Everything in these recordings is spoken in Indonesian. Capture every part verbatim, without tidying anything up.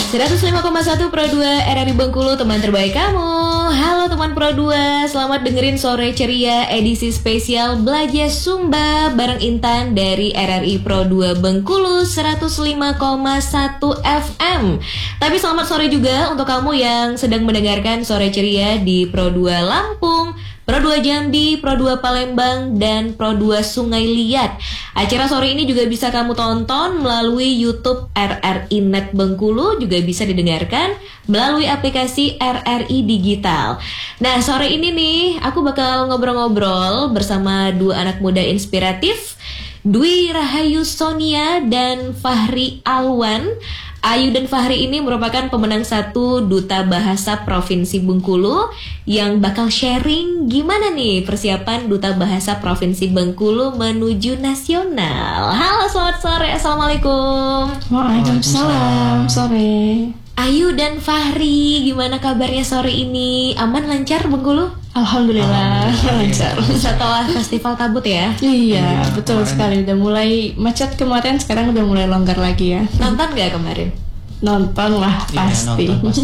seratus lima koma satu Pro dua R R I Bengkulu, teman terbaik kamu. Halo teman Pro dua, selamat dengerin Sore Ceria edisi spesial Belajar Sumba bareng Intan dari R R I Pro dua Bengkulu seratus lima koma satu F M. Tapi selamat sore juga untuk kamu yang sedang mendengarkan Sore Ceria di Pro dua Lampung, Pro dua Jambi, Pro dua Palembang, dan Pro dua Sungai Liat. Acara sore ini juga bisa kamu tonton melalui YouTube R R I Net Bengkulu, juga bisa didengarkan melalui aplikasi R R I Digital. Nah, sore ini nih aku bakal ngobrol-ngobrol bersama dua anak muda inspiratif, Dwi Rahayu Sonia dan Fahri Alwan. Ayu dan Fahri ini merupakan pemenang satu Duta Bahasa Provinsi Bengkulu yang bakal sharing gimana nih persiapan Duta Bahasa Provinsi Bengkulu menuju nasional. Halo, selamat sore, assalamualaikum. Waalaikumsalam, sore. Ayu dan Fahri, gimana kabarnya sore ini? Aman, lancar Bengkulu? Alhamdulillah, lancar. Setelah festival kabut ya? Iya, betul kemarin sekali. Udah mulai macet kemarin, sekarang udah mulai longgar lagi ya. Nonton gak kemarin? Nonton lah, pasti. Iya, nonton pasti.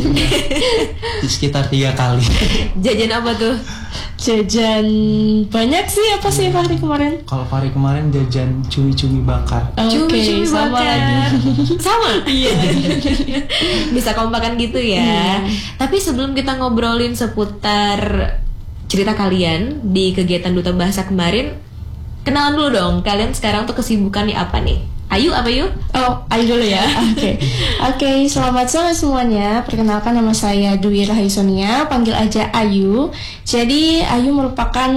Di sekitar tiga kali. Jajan apa tuh? Jajan banyak sih, apa sih Fahri kemarin? Kalau Fahri kemarin jajan cumi-cumi bakar. Oke, okay, sama bakar. lagi. Sama? Iya. Bisa kompakan gitu ya. Hmm. Tapi sebelum kita ngobrolin seputar cerita kalian di kegiatan Duta Bahasa kemarin, kenalan dulu dong, kalian sekarang tuh kesibukannya apa nih? Ayu, apa yuk? Oh, Ayu dulu ya. Oke, okay. Oke. Okay, selamat sore semuanya. Perkenalkan, nama saya Dwi Rahayu Sonia, panggil aja Ayu. Jadi Ayu merupakan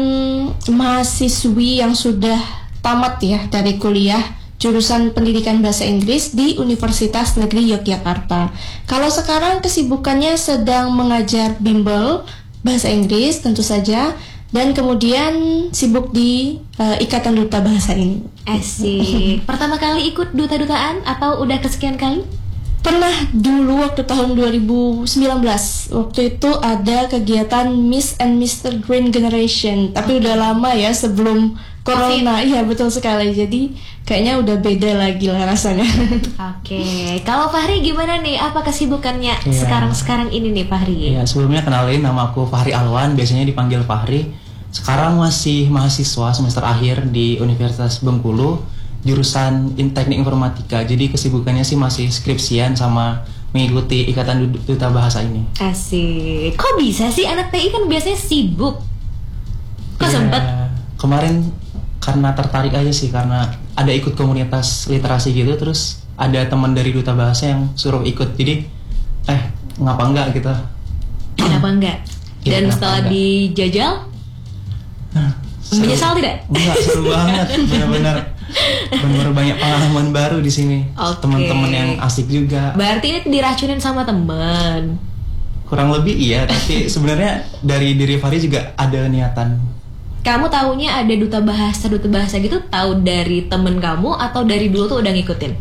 mahasiswi yang sudah tamat ya dari kuliah jurusan Pendidikan Bahasa Inggris di Universitas Negeri Yogyakarta. Kalau sekarang kesibukannya sedang mengajar bimbel bahasa Inggris tentu saja, dan kemudian sibuk di uh, Ikatan Duta Bahasa ini. Asik. Pertama kali ikut duta-dutaan atau udah kesekian kali? Pernah dulu waktu tahun dua ribu sembilan belas. Waktu itu ada kegiatan Miss and Mister Green Generation, tapi udah lama ya, sebelum Corona. Iya, betul sekali. Jadi kayaknya udah beda lagi lah rasanya. Oke, okay. Kalau Fahri gimana nih? Apa kesibukannya yeah. sekarang-sekarang ini nih Fahri? Iya, yeah, sebelumnya kenalin, nama aku Fahri Alwan, biasanya dipanggil Fahri. Sekarang masih mahasiswa semester akhir di Universitas Bengkulu, jurusan Teknik Informatika. Jadi kesibukannya sih masih skripsian sama mengikuti Ikatan Duta Bahasa ini. Asik. Kok bisa sih anak T I kan biasanya sibuk? Kok yeah. sempet? Kemarin karena tertarik aja sih, karena ada ikut komunitas literasi gitu, terus ada teman dari Duta Bahasa yang suruh ikut, jadi eh ngapa enggak gitu. Kenapa enggak? Dan ya, setelah enggak? dijajal nah, menyesal tidak? Enggak, seru banget, benar-benar benar-benar banyak pengalaman baru di sini. Okay. Teman-teman yang asik juga. Berarti ini diracunin sama teman? Kurang lebih iya, tapi sebenarnya dari diri Fahri juga ada niatan. Kamu taunya ada duta bahasa duta bahasa gitu, tahu dari temen kamu atau dari dulu tuh udah ngikutin?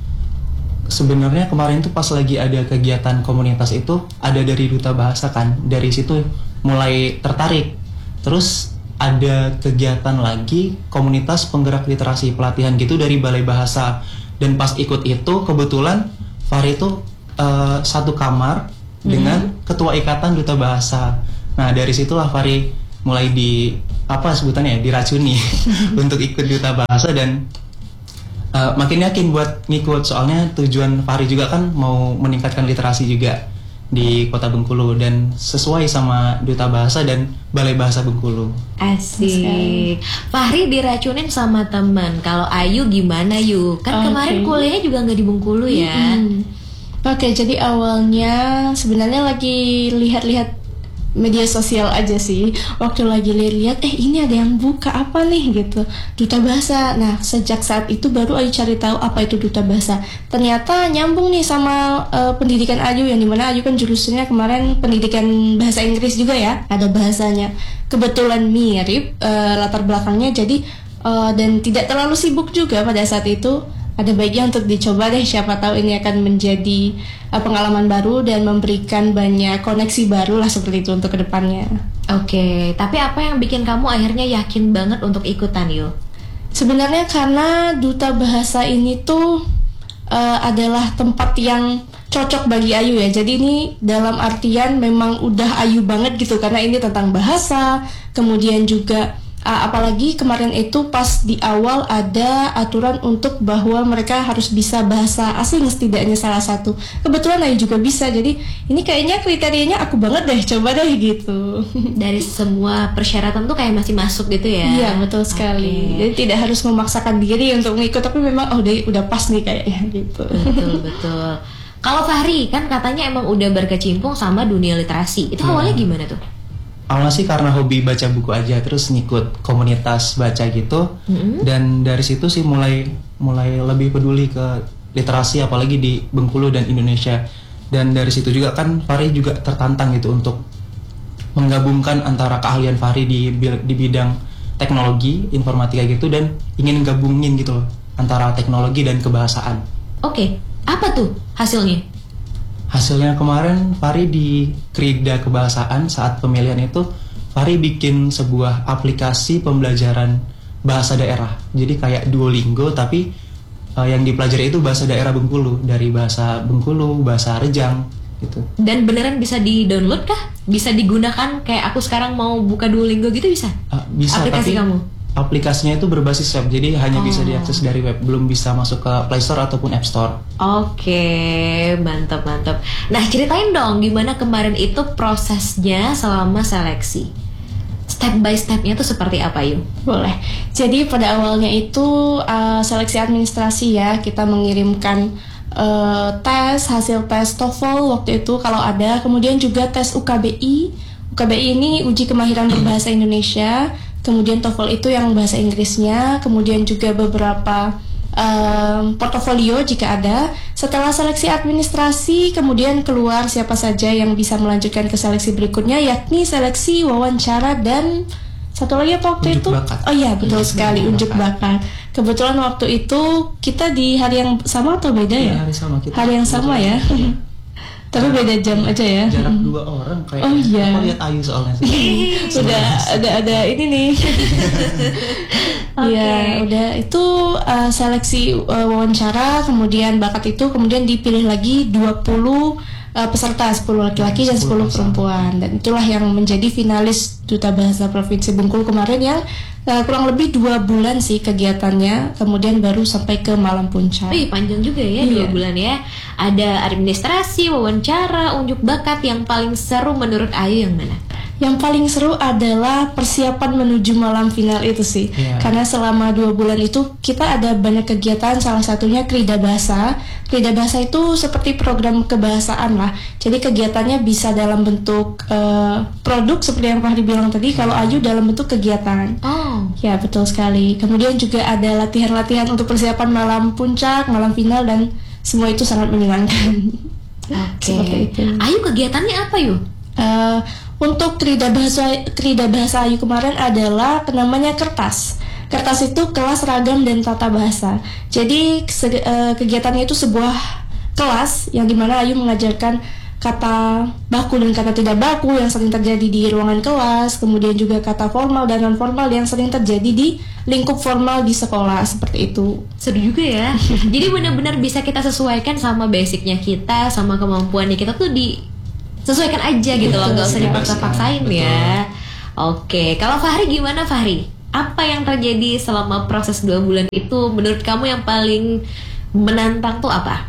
Sebenarnya kemarin tuh pas lagi ada kegiatan komunitas itu ada dari Duta Bahasa kan, dari situ mulai tertarik. Terus ada kegiatan lagi komunitas penggerak literasi pelatihan gitu dari Balai Bahasa, dan pas ikut itu kebetulan Fahri itu uh, satu kamar mm-hmm. dengan ketua Ikatan Duta Bahasa. Nah, dari situlah Fahri mulai di apa sebutannya ya, diracuni untuk ikut Duta Bahasa, dan uh, makin yakin buat ngikut, soalnya tujuan Fahri juga kan mau meningkatkan literasi juga di Kota Bengkulu, dan sesuai sama Duta Bahasa dan Balai Bahasa Bengkulu. Asik. Fahri diracunin sama teman. Kalau Ayu gimana Yu? Kan okay. kemarin kuliahnya juga nggak di Bengkulu ya? Mm-hmm. Oke, okay, jadi awalnya sebenarnya lagi lihat-lihat media sosial aja sih. Waktu lagi lihat, eh ini ada yang buka apa nih gitu, Duta Bahasa. Nah, sejak saat itu baru Ayu cari tahu apa itu Duta Bahasa. Ternyata nyambung nih sama uh, pendidikan Ayu, yang dimana Ayu kan jurusannya kemarin pendidikan bahasa Inggris juga ya, ada bahasanya. Kebetulan mirip uh, latar belakangnya, jadi uh, dan tidak terlalu sibuk juga pada saat itu. Ada baiknya untuk dicoba deh, siapa tahu ini akan menjadi uh, pengalaman baru dan memberikan banyak koneksi baru lah seperti itu untuk kedepannya. Oke, okay, tapi apa yang bikin kamu akhirnya yakin banget untuk ikutan Yul? Sebenarnya karena Duta Bahasa ini tuh uh, adalah tempat yang cocok bagi Ayu ya. Jadi ini dalam artian memang udah Ayu banget gitu, karena ini tentang bahasa. Kemudian juga uh, apalagi kemarin itu pas di awal ada aturan untuk bahwa mereka harus bisa bahasa asing setidaknya salah satu. Kebetulan Ayu juga bisa. Jadi ini kayaknya kriterianya aku banget deh, coba deh gitu. Dari semua persyaratan tuh kayak masih masuk gitu ya. Iya, betul sekali. Oke. Jadi tidak harus memaksakan diri untuk ngikut, tapi memang oh udah udah pas nih kayaknya gitu. Betul, betul. Kalau Fahri kan katanya emang udah berkecimpung sama dunia literasi. Itu awalnya gimana tuh? Awalnya sih karena hobi baca buku aja, terus ngikut komunitas baca gitu. Mm-hmm. Dan dari situ sih mulai mulai lebih peduli ke literasi, apalagi di Bengkulu dan Indonesia. Dan dari situ juga kan Fahri juga tertantang gitu untuk menggabungkan antara keahlian Fahri di di bidang teknologi, informatika gitu, dan ingin gabungin gitu loh antara teknologi dan kebahasaan. Oke, apa tuh hasilnya? Hasilnya kemarin Fahri di Krida Kebahasaan saat pemilihan itu Fahri bikin sebuah aplikasi pembelajaran bahasa daerah. Jadi kayak Duolingo tapi uh, yang dipelajari itu bahasa daerah Bengkulu, dari bahasa Bengkulu, bahasa Rejang gitu. Dan beneran bisa di-download kah? Bisa digunakan kayak aku sekarang mau buka Duolingo gitu bisa? Uh, bisa, aplikasi tapi kamu? Aplikasinya itu berbasis web, jadi hanya Oh. bisa diakses dari web, belum bisa masuk ke Play Store ataupun App Store. Oke, mantap mantap. Nah, ceritain dong gimana kemarin itu prosesnya selama seleksi. Step by stepnya tuh seperti apa, Yu? Boleh. Jadi pada awalnya itu uh, seleksi administrasi ya, kita mengirimkan uh, tes, hasil tes TOEFL waktu itu kalau ada, kemudian juga tes U K B I. U K B I ini uji kemahiran berbahasa Indonesia, kemudian TOEFL itu yang bahasa Inggrisnya, kemudian juga beberapa um, portofolio jika ada. Setelah seleksi administrasi, kemudian keluar siapa saja yang bisa melanjutkan ke seleksi berikutnya, yakni seleksi wawancara dan satu lagi apa waktu Unjuk itu? bakat. Oh iya, betul Unjuk sekali, bakat. unjuk bakat. Kebetulan waktu itu kita di hari yang sama atau beda ya? Iya, hari sama kita. Hari yang sama ya. Tapi beda jam aja ya. Jarak dua orang kayak. Oh iya. Aku lihat Ayu soalnya. Udah ada ada ini nih. Iya, udah itu uh, seleksi uh, wawancara, kemudian bakat itu kemudian dipilih lagi dua puluh uh, peserta, sepuluh laki-laki dan sepuluh perempuan. Dan itulah yang menjadi finalis Duta Bahasa Provinsi Bengkulu kemarin yang uh, kurang lebih dua bulan sih kegiatannya, kemudian baru sampai ke Malam Puncak. Wih, panjang juga ya, Iya. dua bulan ya. Ada administrasi, wawancara, unjuk bakat. Yang paling seru menurut Ayu yang mana? Yang paling seru adalah persiapan menuju malam final itu sih. Iya. Karena selama dua bulan itu kita ada banyak kegiatan, salah satunya Krida Bahasa. Krida Bahasa itu seperti program kebahasaan lah. Jadi kegiatannya bisa dalam bentuk eh, produk seperti yang Fahri bilang tadi, kalau Ayu dalam bentuk kegiatan. Oh, Ya, betul sekali. Kemudian juga ada latihan-latihan untuk persiapan malam puncak, malam final, dan semua itu sangat menyenangkan. oke. Seperti itu. Ayu kegiatannya apa, Yu? Eh, untuk Krida Bahasa Krida Bahasa Ayu kemarin adalah namanya kertas. Kertas itu kelas ragam dan tata bahasa. Jadi se- eh, kegiatannya itu sebuah kelas yang dimana Ayu mengajarkan kata baku dan kata tidak baku yang sering terjadi di ruangan kelas, kemudian juga kata formal dan non formal yang sering terjadi di lingkup formal di sekolah, seperti itu. Seru juga ya. Jadi benar-benar bisa kita sesuaikan sama basicnya kita, sama kemampuannya kita tuh disesuaikan aja gitu loh, nggak usah dipaksa-paksain ya. Oke, kalau Fahri gimana Fahri? Apa yang terjadi selama proses dua bulan itu menurut kamu yang paling menantang tuh apa?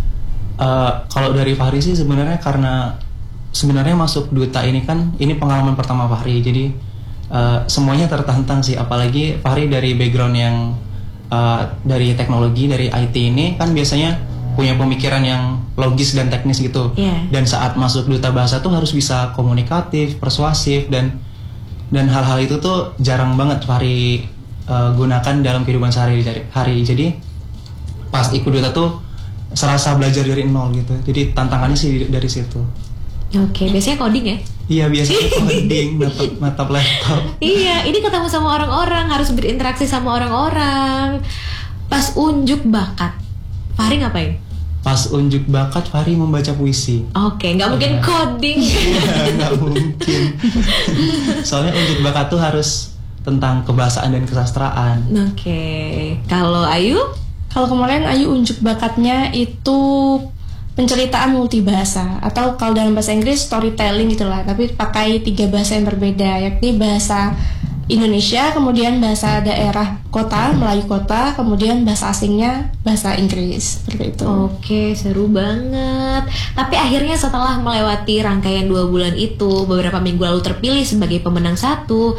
Uh, kalau dari Fahri sih sebenarnya karena sebenarnya masuk duta ini kan ini pengalaman pertama Fahri, jadi uh, semuanya tertantang sih, apalagi Fahri dari background yang uh, dari teknologi, dari I T ini kan biasanya punya pemikiran yang logis dan teknis gitu. Yeah. Dan saat masuk duta bahasa tuh harus bisa komunikatif, persuasif, dan dan hal-hal itu tuh jarang banget Fahri uh, gunakan dalam kehidupan sehari-hari. Jadi pas ikut duta tuh serasa belajar dari nol gitu. Jadi tantangannya sih dari situ. Oke, biasanya coding ya? Iya, biasanya coding, natap, natap laptop. Iya, ini ketemu sama orang-orang, harus berinteraksi sama orang-orang. Pas unjuk bakat, Fahri ngapain? Pas unjuk bakat Fahri membaca puisi. Oke, nggak mungkin Iya. coding. Nggak mungkin. Soalnya unjuk bakat tuh harus tentang kebahasaan dan kesastraan. Oke, kalau Ayu? Kalau kemarin Ayu unjuk bakatnya itu penceritaan multibahasa, atau kalau dalam bahasa Inggris storytelling gitulah, tapi pakai tiga bahasa yang berbeda, yakni bahasa Indonesia, kemudian bahasa daerah kota, Melayu kota, kemudian bahasa asingnya bahasa Inggris, seperti itu. Oke, seru banget. Tapi akhirnya setelah melewati rangkaian dua bulan itu, beberapa minggu lalu terpilih sebagai pemenang satu,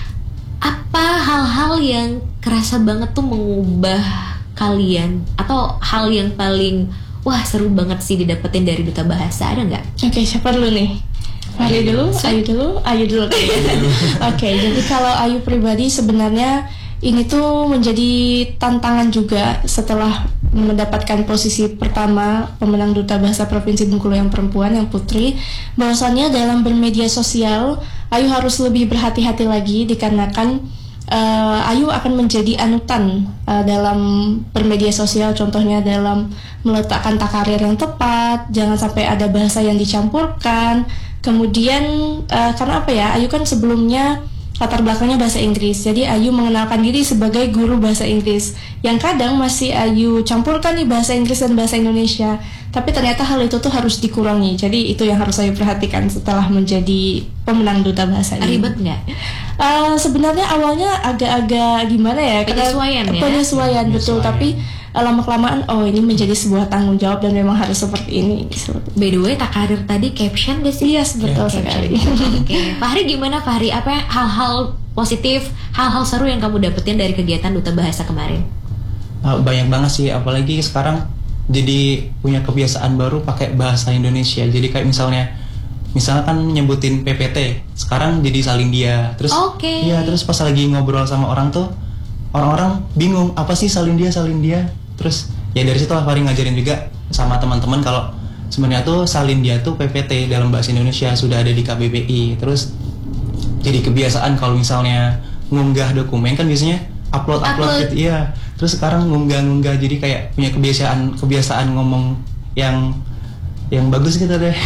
apa hal-hal yang kerasa banget tuh mengubah kalian, atau hal yang paling wah seru banget sih didapetin dari Duta Bahasa, ada nggak? Oke, siapa dulu nih? Fahri dulu, Ayu dulu, Ayu dulu. Oke, jadi kalau Ayu pribadi sebenarnya ini tuh menjadi tantangan juga setelah mendapatkan posisi pertama pemenang Duta Bahasa Provinsi Bengkulu yang perempuan, yang putri, bahwasannya dalam bermedia sosial Ayu harus lebih berhati-hati lagi dikarenakan uh, Ayu akan menjadi anutan uh, dalam bermedia sosial, contohnya dalam meletakkan takarir yang tepat, jangan sampai ada bahasa yang dicampurkan. Kemudian uh, karena apa ya, Ayu kan sebelumnya latar belakangnya bahasa Inggris, jadi Ayu mengenalkan diri sebagai guru bahasa Inggris, yang kadang masih Ayu campurkan nih bahasa Inggris dan bahasa Indonesia, tapi ternyata hal itu tuh harus dikurangi. Jadi itu yang harus Ayu perhatikan setelah menjadi pemenang Duta Bahasa ini. Ribet nggak? Uh, sebenarnya awalnya agak-agak gimana ya? Penyesuaian ya? Penyesuaian, betul, tapi lama-kelamaan oh ini menjadi sebuah tanggung jawab dan memang harus seperti ini. By the way, takarir tadi caption gak sih? Yes, betul yeah, sekali. Oke, okay. Fahri gimana Fahri? Apa hal-hal positif, hal-hal seru yang kamu dapetin dari kegiatan Duta Bahasa kemarin? Uh, banyak banget sih, apalagi sekarang jadi punya kebiasaan baru pakai bahasa Indonesia. Jadi kayak misalnya, misalnya kan nyebutin P P T, sekarang jadi Salindia. Terus, okay. Iya, terus pas lagi ngobrol sama orang tuh, orang-orang bingung apa sih Salindia Salindia. Terus ya dari situ Fahri ngajarin juga sama teman-teman kalau sebenarnya tuh Salindia tuh P P T dalam bahasa Indonesia sudah ada di K B B I. Terus jadi kebiasaan kalau misalnya ngunggah dokumen kan biasanya upload upload, upload. gitu. Iya. Terus sekarang ngunggah-ngunggah, jadi kayak punya kebiasaan kebiasaan ngomong yang yang bagus gitu deh.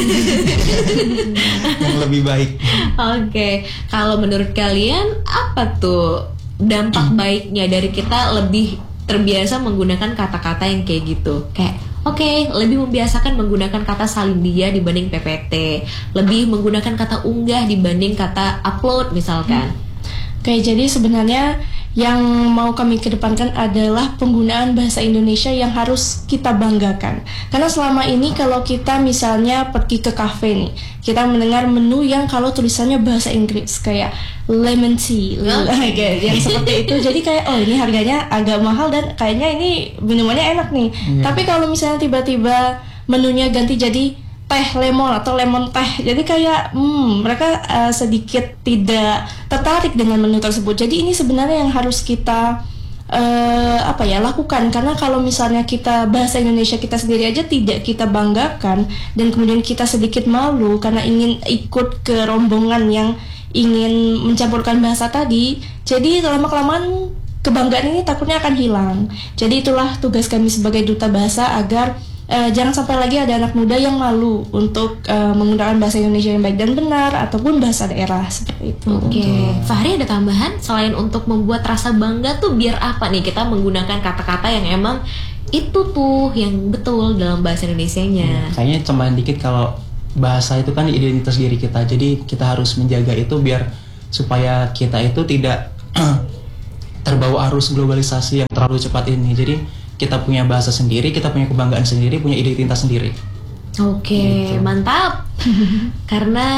Yang lebih baik. Oke, okay. Kalau menurut kalian apa tuh dampak baiknya dari kita lebih terbiasa menggunakan kata-kata yang kayak gitu? Kayak oke, okay, lebih membiasakan menggunakan kata Salindia dibanding P P T, lebih menggunakan kata unggah dibanding kata upload misalkan. Hmm. Oke, okay, jadi sebenarnya yang mau kami kedepankan adalah penggunaan bahasa Indonesia yang harus kita banggakan. Karena selama ini kalau kita misalnya pergi ke kafe nih, kita mendengar menu yang kalau tulisannya bahasa Inggris kayak lemon tea, okay. yang seperti itu. Jadi kayak oh ini harganya agak mahal dan kayaknya ini minumannya enak nih. Yeah. Tapi kalau misalnya tiba-tiba menunya ganti jadi teh lemon atau lemon teh, jadi kayak hmm, mereka uh, sedikit tidak tertarik dengan menu tersebut. Jadi ini sebenarnya yang harus kita uh, apa ya lakukan, karena kalau misalnya kita bahasa Indonesia kita sendiri aja tidak kita banggakan dan kemudian kita sedikit malu karena ingin ikut ke rombongan yang ingin mencampurkan bahasa tadi, jadi lama-kelamaan kebanggaan ini takutnya akan hilang. Jadi itulah tugas kami sebagai Duta Bahasa agar Uh, jangan sampai lagi ada anak muda yang malu untuk uh, menggunakan bahasa Indonesia yang baik dan benar ataupun bahasa daerah seperti itu. Oke, okay. Fahri ada tambahan selain untuk membuat rasa bangga tuh biar apa nih kita menggunakan kata-kata yang emang itu tuh yang betul dalam bahasa Indonesianya. Hmm, kayaknya tambahan dikit kalau bahasa itu kan identitas diri kita, jadi kita harus menjaga itu biar supaya kita itu tidak terbawa arus globalisasi yang terlalu cepat ini. Jadi kita punya bahasa sendiri, kita punya kebanggaan sendiri, punya identitas sendiri. Oke, gitu. Mantap. Karena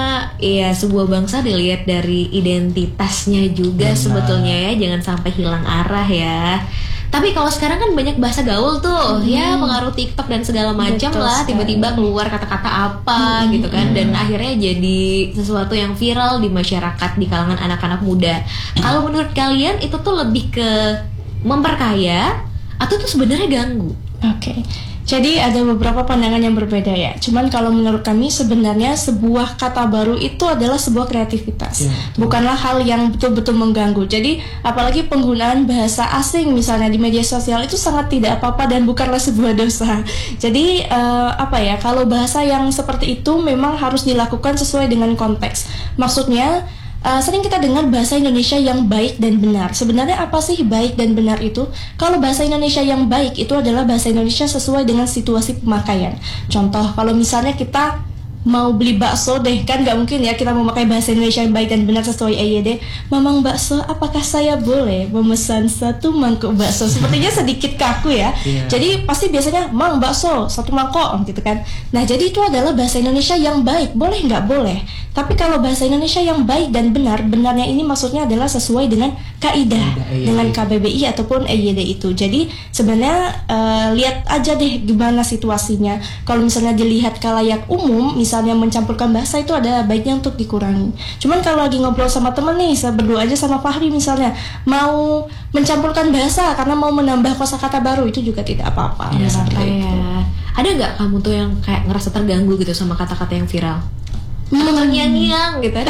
ya sebuah bangsa dilihat dari identitasnya juga. Benar. Sebetulnya ya, jangan sampai hilang arah ya. Tapi kalau sekarang kan banyak bahasa gaul tuh, hmm. ya pengaruh TikTok dan segala macam lah, tiba-tiba keluar kata-kata apa hmm. gitu kan, dan akhirnya jadi sesuatu yang viral di masyarakat, di kalangan anak-anak muda. Kalau menurut kalian itu tuh lebih ke memperkaya atau tuh sebenarnya ganggu? Oke, okay. Jadi ada beberapa pandangan yang berbeda ya. Cuman kalau menurut kami sebenarnya sebuah kata baru itu adalah sebuah kreativitas, ya, bukanlah hal yang betul-betul mengganggu. Jadi apalagi penggunaan bahasa asing misalnya di media sosial itu sangat tidak apa-apa dan bukanlah sebuah dosa. Jadi uh, apa ya? Kalau bahasa yang seperti itu memang harus dilakukan sesuai dengan konteks. Maksudnya Uh, sering kita dengar bahasa Indonesia yang baik dan benar. Sebenarnya apa sih baik dan benar itu? Kalau bahasa Indonesia yang baik itu adalah bahasa Indonesia sesuai dengan situasi pemakaian. Contoh, kalau misalnya kita mau beli bakso deh, kan nggak mungkin ya kita memakai bahasa Indonesia yang baik dan benar sesuai E Y D. Mamang bakso, apakah saya boleh memesan satu mangkuk bakso? Sepertinya sedikit kaku ya. Yeah. Jadi pasti biasanya mang bakso satu mangkok gitu kan. Nah jadi itu adalah bahasa Indonesia yang baik, boleh nggak boleh. Tapi kalau bahasa Indonesia yang baik dan benar, benarnya ini maksudnya adalah sesuai dengan kaidah dengan K B B I ataupun E Y D itu. Jadi sebenarnya uh, lihat aja deh gimana situasinya. Kalau misalnya dilihat kalayak umum, misalnya mencampurkan bahasa itu ada baiknya untuk dikurangi. Cuman kalau lagi ngobrol sama temen nih, saya berdua aja sama Fahri misalnya, mau mencampurkan bahasa karena mau menambah kosakata baru, itu juga tidak apa-apa. Ya, ya. Ada nggak kamu tuh yang kayak ngerasa terganggu gitu sama kata-kata yang viral? Ngiang-ngiang gitu.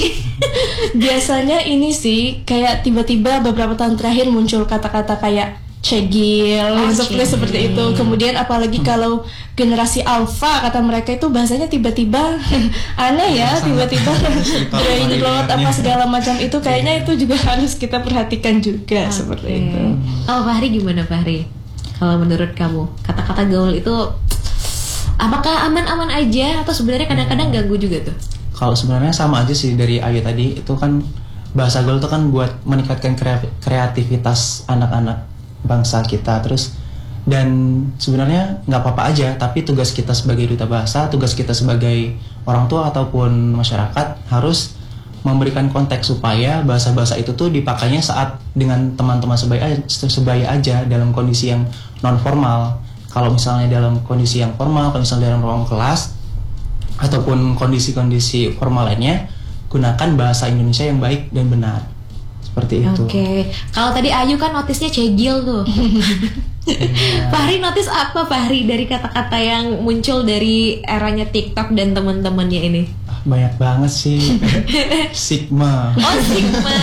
Biasanya ini sih kayak tiba-tiba beberapa tahun terakhir muncul kata-kata kayak cegil, oh, seperti seperti itu. Kemudian apalagi hmm. kalau generasi alfa, kata mereka itu bahasanya tiba-tiba aneh ya, tiba-tiba brain rot apa segala macam itu, kayaknya itu juga harus kita perhatikan juga. Okay. Seperti itu. Oh, Fahri gimana Fahri? Kalau menurut kamu kata-kata gaul itu apakah aman-aman aja atau sebenarnya kadang-kadang ganggu juga tuh? Kalau sebenarnya sama aja sih dari Ayu tadi, itu kan bahasa gaul itu kan buat meningkatkan kreativitas anak-anak bangsa kita, terus dan sebenarnya nggak apa-apa aja, tapi tugas kita sebagai duta bahasa, tugas kita sebagai orang tua ataupun masyarakat harus memberikan konteks supaya bahasa-bahasa itu tuh dipakainya saat dengan teman-teman sebaya, sebaya aja dalam kondisi yang non formal. Kalau misalnya dalam kondisi yang formal, kalau misalnya dalam ruang kelas ataupun kondisi-kondisi formal lainnya, gunakan bahasa Indonesia yang baik dan benar. Seperti itu. Oke. Okay. Kalau tadi Ayu kan notisnya cegil tuh. Yeah. Fahri notis apa Fahri dari kata-kata yang muncul dari eranya TikTok dan teman-temannya ini? Banyak banget sih. Sigma. Oh, Sigma.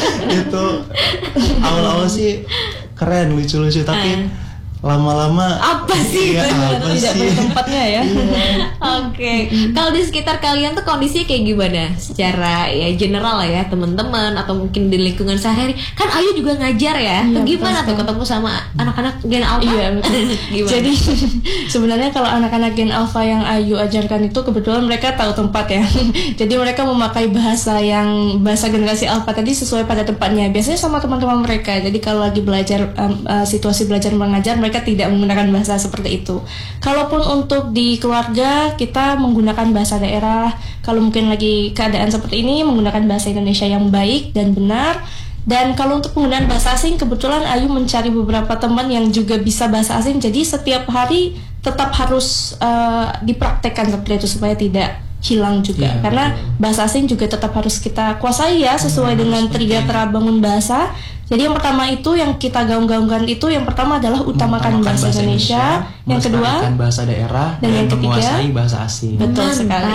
Itu awal-awal sih keren, lucu-lucu, tapi uh. lama-lama apa sih? Iya, apa tidak sih? tempatnya ya. Oke. Okay. Kalau di sekitar kalian tuh kondisinya kayak gimana? Secara ya general lah ya, teman-teman atau mungkin di lingkungan sehari-hari. Kan Ayu juga ngajar ya. Iya, gimana tuh ketemu sama anak-anak Gen Alpha? Iya, gimana? Jadi sebenarnya kalau anak-anak Gen Alpha yang Ayu ajarkan itu kebetulan mereka tahu tempat ya. Jadi mereka memakai bahasa yang bahasa generasi Alpha tadi sesuai pada tempatnya. Biasanya sama teman-teman mereka. Jadi kalau lagi belajar um, uh, situasi belajar mengajar, mereka tidak menggunakan bahasa seperti itu. Kalaupun untuk di keluarga kita menggunakan bahasa daerah, kalau mungkin lagi keadaan seperti ini menggunakan bahasa Indonesia yang baik dan benar. Dan kalau untuk penggunaan bahasa asing, kebetulan Ayu mencari beberapa teman yang juga bisa bahasa asing, jadi setiap hari tetap harus uh, dipraktekkan seperti itu supaya tidak hilang juga. Ya, karena betul. Bahasa asing juga tetap harus kita kuasai ya, sesuai hmm, dengan trigatera bangun bahasa. Jadi yang pertama itu yang kita gaung-gaungkan itu yang pertama adalah utamakan bahasa, bahasa Indonesia, Indonesia yang kedua bahasa daerah, dan, dan yang ketiga menguasai bahasa asing. Betul Mantap. sekali.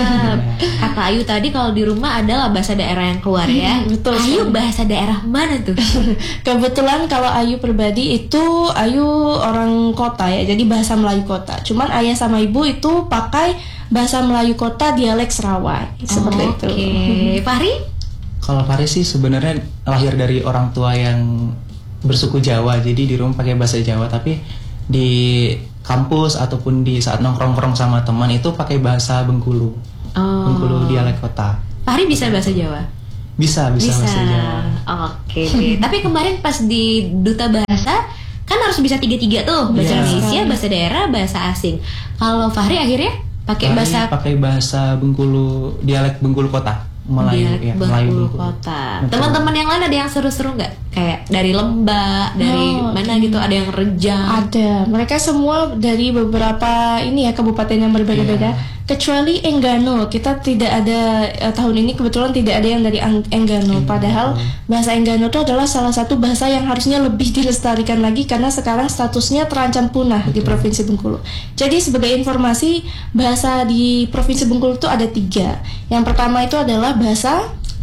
Kata Ayu tadi kalau di rumah adalah bahasa daerah yang keluar ya. Betul. Ayu sekali. Bahasa daerah mana tuh? Kebetulan kalau Ayu pribadi itu Ayu orang kota ya, jadi bahasa Melayu kota. Cuman ayah sama ibu itu pakai bahasa Melayu kota dialek Serawai. Seperti oh, itu. Oke. Okay. Fahri? Kalau Fahri sih sebenarnya lahir dari orang tua yang bersuku Jawa, jadi di rumah pakai bahasa Jawa, tapi di kampus ataupun di saat nongkrong-nongkrong sama teman itu pakai bahasa Bengkulu. Oh. Bengkulu dialek kota. Fahri bisa bahasa Jawa? Bisa, bisa, bisa. bahasa Jawa. Oke. Okay. Tapi kemarin pas di Duta Bahasa kan harus bisa tiga-tiga tuh, bahasa yeah. Indonesia, bahasa daerah, bahasa asing. Kalau Fahri akhirnya pakai bahasa pakai bahasa Bengkulu, dialek Bengkulu kota. Melayu ya, Bengkulu kota. Teman-teman yang lain ada yang seru-seru nggak? Kayak dari Lembak, dari oh, mana okay. gitu? Ada yang Rejang? Ada. Mereka semua dari beberapa ini ya kabupaten yang berbeda-beda. Yeah. Kecuali Enggano, kita tidak ada uh, tahun ini kebetulan tidak ada yang dari Enggano. Padahal bahasa Enggano itu adalah salah satu bahasa yang harusnya lebih dilestarikan lagi karena sekarang statusnya terancam punah Betul. di Provinsi Bengkulu. Jadi sebagai informasi, bahasa di Provinsi Bengkulu itu ada tiga. Yang pertama itu adalah bahasa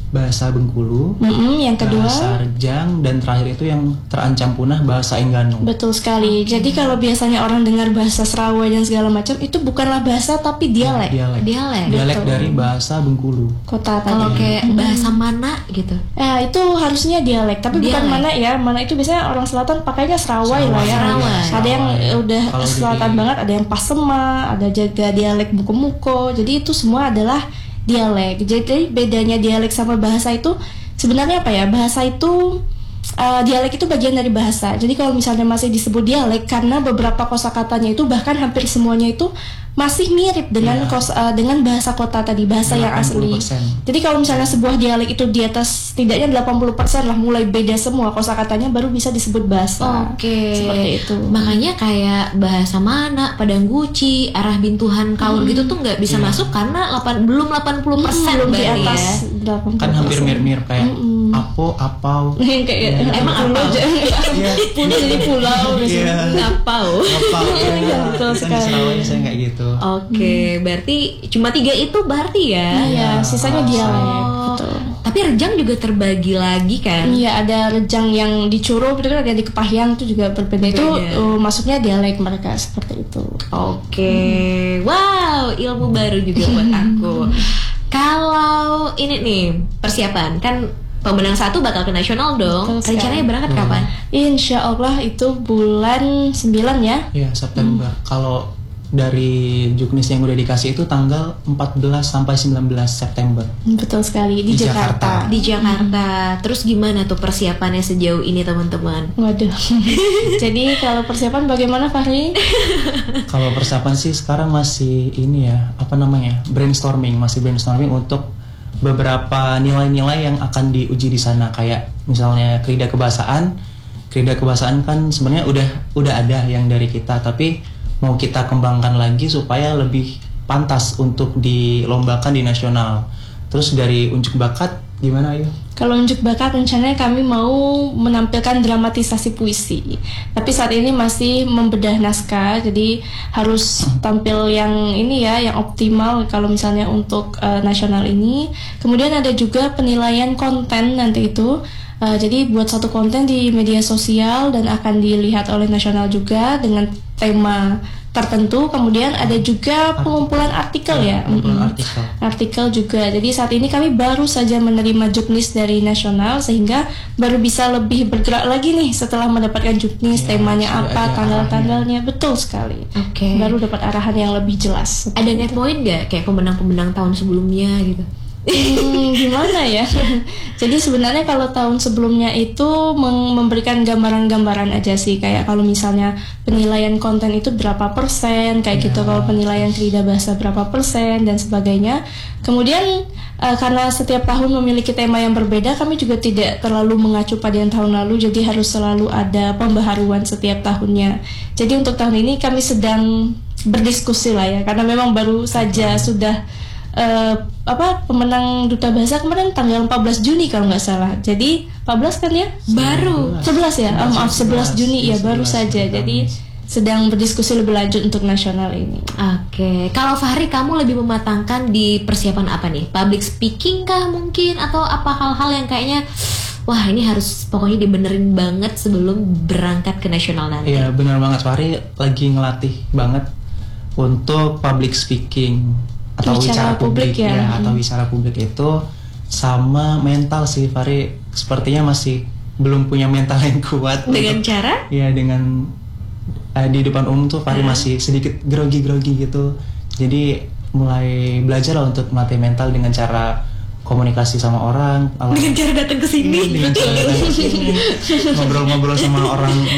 bahasa Bengkulu, Mm-mm, yang kedua bahasa Rejang, dan terakhir itu yang terancam punah bahasa Enggano. betul sekali. Jadi kalau biasanya orang dengar bahasa Serawai dan segala macam itu bukanlah bahasa tapi dialek. Dialek. Dialek. Dialek Betul. dari bahasa Bengkulu. Kota tadi. Kalau kayak bahasa mana gitu. Eh, itu harusnya dialek, tapi bukan Dialek. mana ya. Mana itu biasanya orang selatan pakainya Serawai, lah ya. Serawai. Ada yang Serawai. eh, udah Kalau di- selatan banget, ada yang Pasema, ada juga dialek Muko-Muko. Jadi itu semua adalah dialek. Jadi bedanya dialek sama bahasa itu sebenarnya apa ya? Bahasa itu uh, dialek itu bagian dari bahasa. Jadi kalau misalnya masih disebut dialek karena beberapa kosakatanya itu bahkan hampir semuanya itu masih mirip dengan Iya. kos uh, dengan bahasa kota tadi, bahasa yang asli. delapan puluh persen. Jadi kalau misalnya sebuah dialek itu di atas setidaknya delapan puluh persen lah mulai beda semua kosakatanya baru bisa disebut bahasa. Oke. Seperti itu. Makanya kayak bahasa mana, Padang Guci, arah Bintuhan Kaur gitu tuh nggak bisa masuk karena delapan belum delapan puluh persen belum di berarti atas ya. delapan puluh persen. Kan hampir mirip-mirip kayak apo, apau. Yang kayak Iya. emang Apa? apa? Iya. Pulau jadi pulau Iya. Ngapau. Apau. Iya, Iya. betul Kan di sekali. Serawai biasanya kayak gitu. Oke, berarti cuma tiga itu berarti ya. Iya, sisanya dialek. Oh, Betul. tapi Rejang juga terbagi lagi kan? Iya, ada Rejang yang di Curo, itu kan ada di Kepahyang itu juga berbeda. Itu Beda. uh, maksudnya dialek mereka seperti itu. Oke, wow, ilmu baru juga buat aku. Kalau ini nih persiapan kan pemenang satu bakal ke nasional dong. Betul sekali. Rencananya berangkat kapan? Insya Allah itu bulan sembilan ya. Iya, September. Kalau dari Juknis yang udah dikasih itu tanggal empat belas sampai sembilan belas September. Betul sekali di, Di Jakarta. Jakarta. Di Jakarta. Terus gimana tuh persiapannya sejauh ini teman-teman? Waduh. Jadi kalau persiapan bagaimana Fahri? Kalau persiapan sih sekarang masih ini ya, apa namanya? brainstorming, masih brainstorming untuk beberapa nilai-nilai yang akan diuji di sana, kayak misalnya krida kebahasaan. Krida kebahasaan kan sebenarnya udah udah ada yang dari kita, tapi mau kita kembangkan lagi supaya lebih pantas untuk dilombakan di nasional. Terus dari unjuk bakat gimana ya? Kalau unjuk bakat rencananya kami mau menampilkan dramatisasi puisi. Tapi saat ini masih membedah naskah, jadi harus tampil yang ini ya, yang optimal kalau misalnya untuk uh, nasional ini. Kemudian ada juga penilaian konten nanti itu. Uh, jadi buat satu konten di media sosial dan akan dilihat oleh nasional juga dengan tema tertentu. Kemudian ada juga pengumpulan artikel ya, Pengumpulan Mm-mm. artikel. artikel juga. Jadi saat ini kami baru saja menerima juknis dari nasional sehingga baru bisa lebih bergerak lagi nih setelah mendapatkan juknis, Ya, temanya sudah apa, ada tanggal-tanggalnya. Betul sekali. Oke. Baru dapat arahan yang lebih jelas. Ada net point nggak kayak pemenang-pemenang tahun sebelumnya gitu? Hmm, gimana ya? Jadi sebenarnya kalau tahun sebelumnya itu meng- memberikan gambaran-gambaran aja sih, kayak kalau misalnya penilaian konten itu berapa persen, kayak gitu. Kalau penilaian krida bahasa berapa persen dan sebagainya. Kemudian eh, karena setiap tahun memiliki tema yang berbeda, kami juga tidak terlalu mengacu pada yang tahun lalu, jadi harus selalu ada pembaharuan setiap tahunnya. Jadi untuk tahun ini kami sedang berdiskusi lah ya, karena memang baru saja sudah Uh, apa pemenang duta bahasa kemarin tanggal empat belas Juni kalau nggak salah. Jadi empat belas kan ya? Baru. sebelas ya? Oh, maaf sebelas Juni ya, baru sebelas, saja. sebelas. Jadi sedang berdiskusi lebih lanjut untuk nasional ini. Oke, kalau Fahri kamu lebih mematangkan di persiapan apa nih? Public speaking kah mungkin atau apa hal-hal yang kayaknya wah ini harus pokoknya dibenerin banget sebelum berangkat ke nasional nanti? Iya, benar banget. Fahri lagi ngelatih banget untuk public speaking atau Bicara wicara publik, publik ya. ya, atau wicara publik itu sama mental sih. Fahri sepertinya masih belum punya mental yang kuat Dengan untuk- cara? ya dengan eh, di depan umum tuh Fahri masih sedikit grogi-grogi gitu. Jadi mulai belajar lah untuk melatih mental dengan cara komunikasi sama orang, Dengan cara datang ke sini. dengan cara ngobrol-ngobrol sama orang